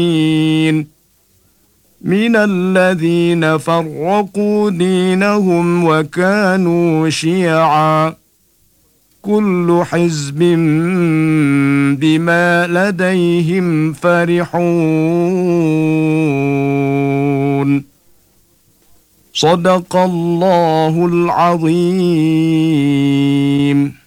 من الذين فرقوا دينهم وكانوا شيعا كل حزب بما لديهم فرحون صدق الله العظيم.